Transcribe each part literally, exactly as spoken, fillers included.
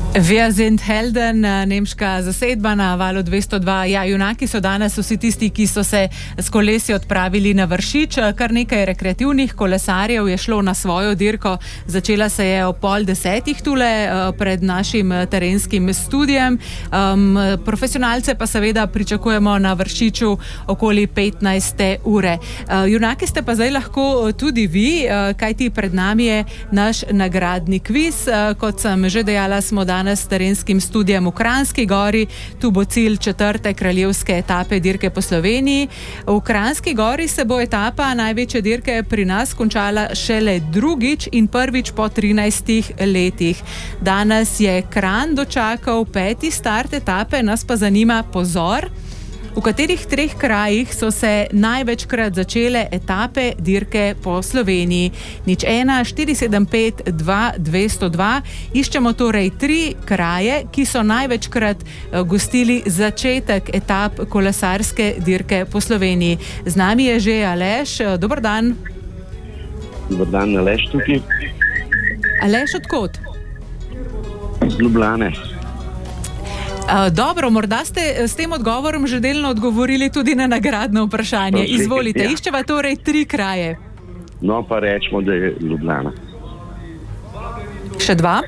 Wir sind Helden, nemška zasedba na valu dvesto dva. Ja, junaki so danes vsi tisti, ki so se s kolesi odpravili na Vršič. Kar nekaj rekreativnih kolesarjev je šlo na svojo dirko. Začela se je o pol desetih tule pred našim terenskim studijem. Um, profesionalce pa seveda pričakujemo na Vršiču okoli petnajste ure. Uh, junaki ste pa zdaj lahko tudi vi, uh, kajti pred nami je naš nagradni kviz. Uh, kot sem že dejala, smo danes s terenskim studijem v Kranjski Gori. Tu bo cilj četrte kraljevske etape dirke po Sloveniji. V Kranjski Gori se bo etapa največje dirke pri nas končala šele drugič in prvič po trinajstih letih. Danes je Kranj dočakal peti start etape, nas pa zanima pozor, v katerih treh krajih so se največkrat začele etape dirke po Sloveniji. Nič ena, štiri sedem pet, dva, dvesto dva. Iščemo torej tri kraje, ki so največkrat gostili začetek etap kolesarske dirke po Sloveniji. Z nami je že Aleš. Dober dan. Dober dan, Aleš tukaj. Aleš, odkot? Z Ljubljane. Uh, dobro, morda ste s tem odgovorom že delno odgovorili tudi na nagradno vprašanje. Izvolite, ja. Iščeva torej tri kraje. No, pa rečemo, da je Ljubljana. Še dva?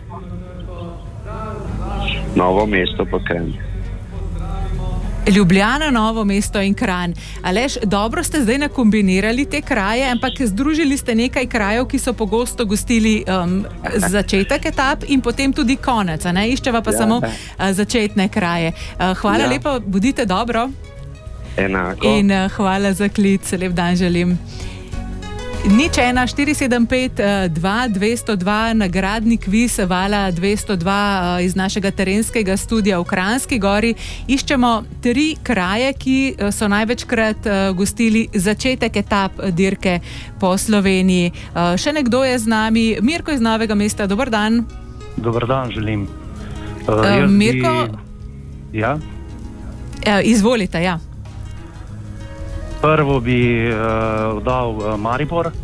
Novo mesto pa Kranj. Ljubljana, Novo mesto in Kranj. Aleš, dobro ste zdaj nakombinirali te kraje, ampak združili ste nekaj krajev, ki so pogosto gostili um, začetek etap in potem tudi konec. Ne? Iščeva pa ja, samo uh, začetne kraje. Uh, hvala ja. Lepa, bodite dobro. Enako. In uh, hvala za klic, lep dan želim. Nič ena, štiri sedem pet, dva, dvesto dva, nagradni kviz vala dvesto dva iz našega terenskega studia v Kranjski Gori. Iščemo tri kraje, ki so največkrat gostili začetek etap dirke po Sloveniji. Še nekdo je z nami. Mirko iz Novega mesta, dober dan. Dober dan želim. Uh, uh, Mirko? Bi... Ja? Uh, izvolite, ja. Prvo bi uh, dal uh, Maribor.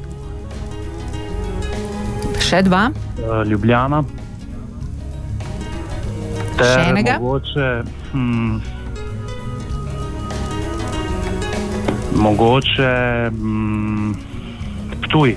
Še dva. Uh, Ljubljana. Ter še enega. Mogoče, hm, mogoče hm, Ptuj.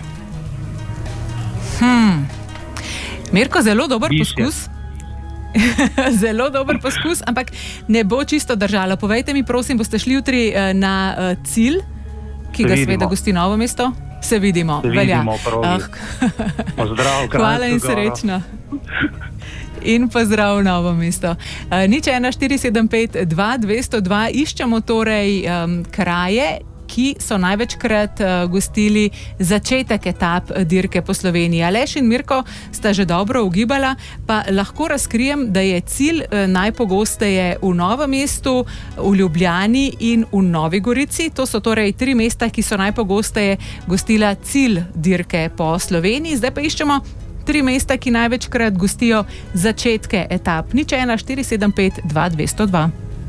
Hmm. Mirko, zelo dober Biške. poskus. Zelo dober poskus, ampak ne bo čisto držalo. Povejte mi, prosim, boste šli jutri na uh, cilj, ki ga seveda gosti Novo mesto? Se vidimo. Se vidimo, prav. Pozdrav, hvala in srečno. In pozdrav Novo mesto. Uh, nič ena, štiri sedem pet, dva, dvesto dva. Iščemo torej um, kraje, ki so največkrat uh, gostili začetek etap dirke po Sloveniji. Aleš in Mirko sta že dobro ugibala, pa lahko razkrijem, da je cilj uh, najpogosteje v Novem mestu, v Ljubljani in v Novi Gorici. To so torej tri mesta, ki so najpogosteje gostila cilj dirke po Sloveniji. Zdaj pa iščemo tri mesta, ki največkrat gostijo začetke etap. Nič ena, štiri sedem pet, dva, dvesto dva.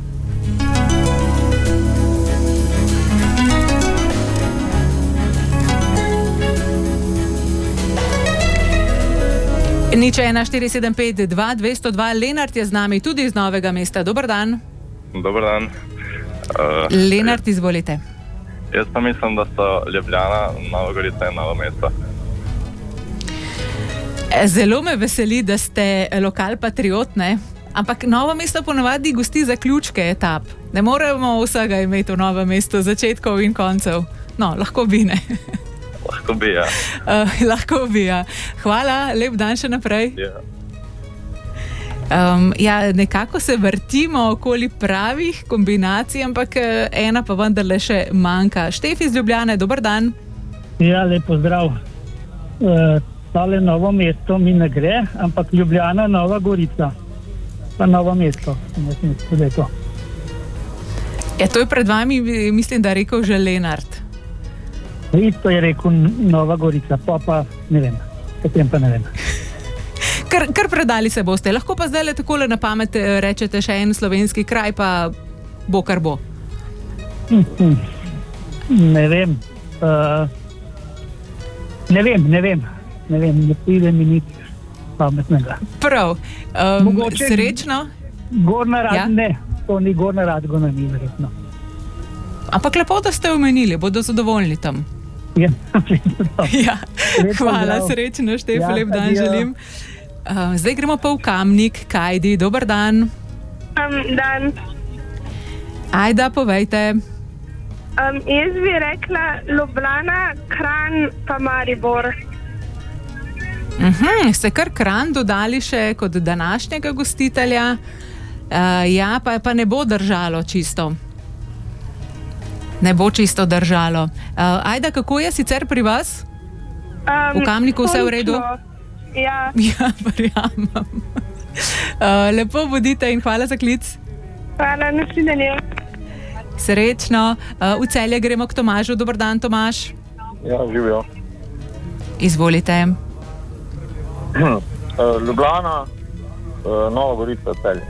Nič ena, štiri sedem pet, dva, dvesto dva. Lenart je z nami tudi iz Novega mesta. Dober dan. Dober dan. Uh, Lenart, izvolite. Jaz pa mislim, da so Ljubljana, Nova Gorica in Novo mesto. Zelo me veseli, da ste lokal patriot, ne? Ampak Novo mesto ponavadi gosti zaključke etap. Ne moremo vsega imeti v Novem mestu, začetkov in koncev. No, lahko bi, ne? Lahko bi, ja. Uh, lahko bi, ja. Hvala, lep dan še naprej. Ja. Um, ja, nekako se vrtimo okoli pravih kombinacij, ampak ena pa vendarle še manjka. Štefi iz Ljubljane, dober dan. Ja, lep pozdrav. Uh, tale Novo mesto mi ne gre, ampak Ljubljana, Nova Gorica. Pa Novo mesto. Mislim, da je to. Ja, to je pred vami, mislim, da je rekel že Lenart. Isto je rekel Nova Gorica, pa pa ne vem, potem pa ne vem. Kar, kar predali se boste, lahko pa zdaj le takole na pamet rečete še en slovenski kraj, pa bo kar bo. Ne vem, uh, ne vem, ne vem, ne vem, ne pride mi nič pametnega. Prav. Um, Mogoče- srečno. Gorna Radgona, Ja. ne, to ni Gorna Radgona, ni verjetno. Ampak lepo, da ste omenili, bodo zadovoljni tam. Ja, Ja. Lep Hvala, pozdrav. srečno, Štef, Ja, lep dan adijo. želim. Uh, zdaj gremo pa v Kamnik. Kajdi, dober dan. Um, dan. Ajda, povejte. Um, jaz bi rekla Ljubljana, Kranj pa Maribor. Uh-huh, ste kar Kranj dodali še kot današnjega gostitelja. Uh, ja, pa, pa ne bo držalo čisto. Ne bo čisto držalo. Uh, Ajda, kako je sicer pri vas? Um, V Kamniku vse v redu? sončno. Ja, Ja, verjamem. Uh, lepo bodite in hvala za klic. hvala, nasvidenje. Srečno. Uh, v Celje gremo k Tomažu. Dober dan, Tomaž. Ja, živijo. Izvolite. Ljubljana, Nova Gorica, Celje.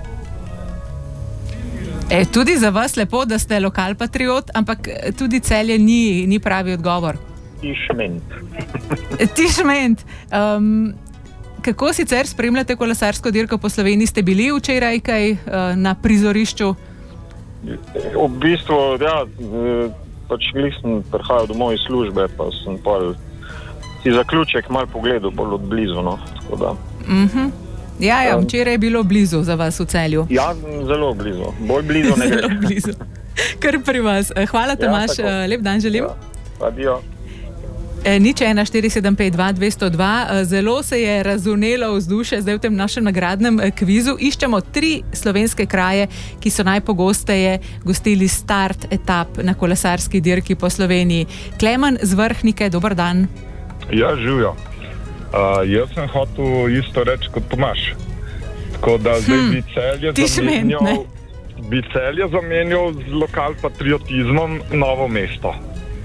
E, tudi za vas lepo, da ste lokalpatriot, ampak eh, tudi Celje ni, ni pravi odgovor. Išment. Tišment. Um, kako sicer spremljate kolesarsko dirko po Sloveniji? Ste bili včeraj kaj uh, na prizorišču? V bistvu, ja, pač glih sem prihajal domov iz službe, pa sem pol si zaključek mal pogledal bolj od blizu, no, tako da. Uh-huh. Ja, ja, včeraj je bilo blizu za vas v Celju. Ja, zelo blizu, bolj blizu ne gre. Zelo blizu. Kar pri vas. Hvala, Tomaž, tako. ja, lep dan želim. Ja, adijo. E, nič ena štiri sedem pet dva dve nula dva. E, Zelo se je razvnelo vzdušje zdaj v tem našem nagradnem e, kvizu. Iščemo tri slovenske kraje, ki so najpogosteje gostili start etap na kolesarski dirki po Sloveniji. Klemen z Vrhnike, dober dan. Ja, živijo. Uh, jaz sem hotel isto reči kot Tomaž. Tako da zdaj Hm, bi Celje ti šment, ne? zamenjal, bi Celje zamenjal z lokalpatriotizmom Novo mesto.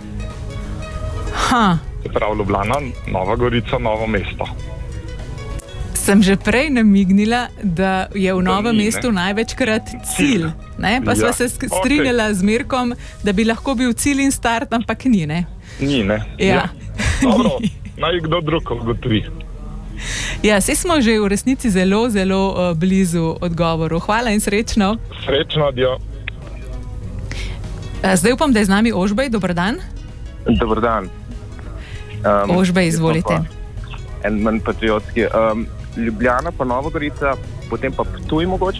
Ha, Se pravi Ljubljana, Nova Gorica, Novo mesto. sem že prej namignila, da je v Novem ni, ne. mestu največkrat cilj. Ne? Pa sva Ja, se sk- okej. strinjala z Mirkom, da bi lahko bil cilj in start, ampak ni. Ne? Ni, ne? Ja. Dobro, naj kdo drug ugotovi. Ja, saj smo že v resnici zelo, zelo uh, blizu odgovoru. Hvala in srečno. Srečno, adijo. Uh, zdaj upam, da je z nami Ožbej. Dober dan. Dobar dan. Um, Ožbej, izvolite. En manj patriotski. Um, Ljubljana pa Nova Gorica, potem pa Ptuj mogoče?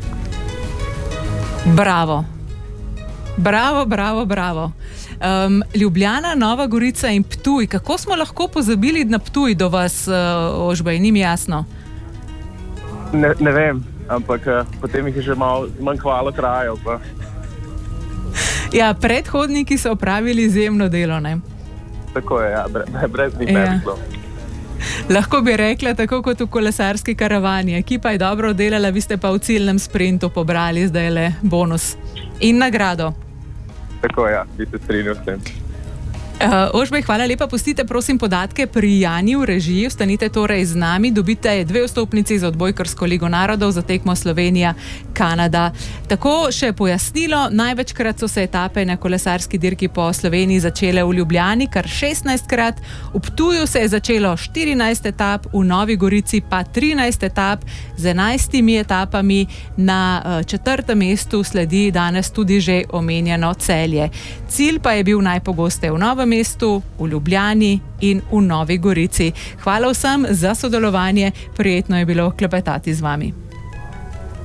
Bravo. Bravo, bravo, bravo. Um, Ljubljana, Nova Gorica in Ptuj. Kako smo lahko pozabili na Ptuj do vas, uh, Ožbej? Ni mi jasno. Ne, ne vem, ampak uh, potem jih je že malo manjkvalo krajev. Pa. Ja, predhodniki so opravili izjemno delo. Ne? Tako je, ja, brez, brez njih Ja. ne bi šlo. Lahko bi rekla, tako kot v kolesarski karavani. Ekipa je dobro delala, vi ste pa v ciljnem sprintu pobrali zdaj le bonus in nagrado. Tako je, ja, bi se strinjal s tem. Uh, Ožbej, hvala lepa. Pustite prosim podatke pri Jani v režiji. Ostanite torej z nami. Dobite dve vstopnici za odbojkarsko ligo narodov za tekmo Slovenija-Kanada. Tako še pojasnilo. Največkrat so se etape na kolesarski dirki po Sloveniji začele v Ljubljani, kar šestnajstkrat. V Ptuju se je začelo štirinajst etap, v Novi Gorici pa trinajst etap z enajstimi etapami. Na uh, četrtem mestu sledi danes tudi že omenjeno Celje. Cilj pa je bil najpogosteje v Novem mestu, v Ljubljani in v Novi Gorici. Hvala vsem za sodelovanje, prijetno je bilo klepetati z vami.